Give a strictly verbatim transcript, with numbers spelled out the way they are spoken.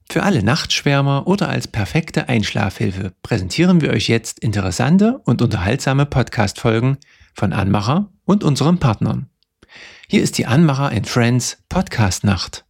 Für alle Nachtschwärmer oder als perfekte Einschlafhilfe präsentieren wir euch jetzt interessante und unterhaltsame Podcast-Folgen von Anmacher und unseren Partnern. Hier ist die Anmacher and Friends Podcast-Nacht.